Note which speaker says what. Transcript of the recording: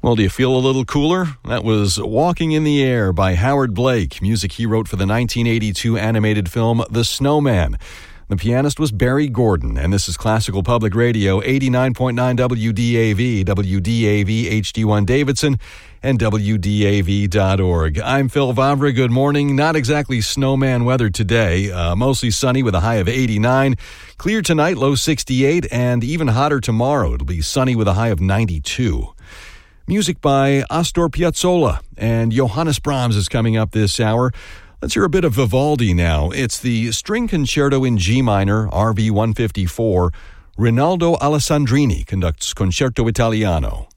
Speaker 1: Well, do you feel a little cooler? That was Walking in the Air by Howard Blake, music he wrote for the 1982 animated film The Snowman. The pianist was Barry Gordon, and this is Classical Public Radio, 89.9 WDAV, WDAV HD1 Davidson, and WDAV.org. I'm Phil Vavra. Good morning. Not exactly snowman weather today. Mostly sunny with a high of 89. Clear tonight, low 68, and even hotter tomorrow. It'll be sunny with a high of 92. Music by Astor Piazzolla and Johannes Brahms is coming up this hour. Let's hear a bit of Vivaldi now. It's the String Concerto in G minor, RV 154. Rinaldo Alessandrini conducts Concerto Italiano.